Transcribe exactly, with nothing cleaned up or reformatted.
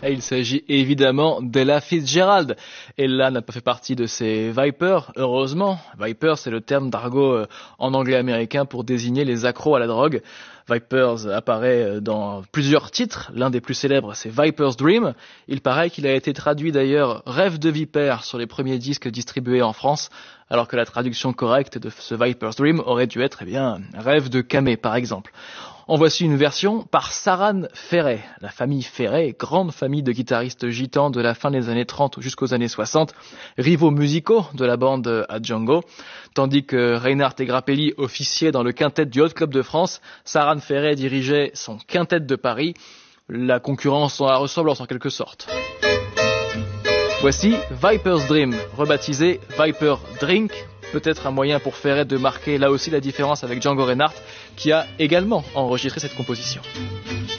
Et il s'agit évidemment d'Ella Fitzgerald. Ella n'a pas fait partie de ces Vipers, heureusement. Viper, c'est le terme d'argot en anglais américain pour désigner les accros à la drogue. Vipers apparaît dans plusieurs titres. L'un des plus célèbres, c'est Viper's Dream. Il paraît qu'il a été traduit d'ailleurs Rêve de vipère sur les premiers disques distribués en France, alors que la traduction correcte de ce Viper's Dream aurait dû être, eh bien, Rêve de camé, par exemple. En voici une version par Saran Ferret. La famille Ferret, grande famille de guitaristes gitans de la fin des années trente jusqu'aux années soixante, rivaux musicaux de la bande à Django. Tandis que Reinhard et Grappelli officiaient dans le quintet du Hot Club de France, Saran Ferret dirigeait son quintet de Paris. La concurrence en la ressemblance en quelque sorte. Voici Viper's Dream, rebaptisé Viper Drink. Peut-être un moyen pour Ferret de marquer là aussi la différence avec Django Reinhardt, qui a également enregistré cette composition.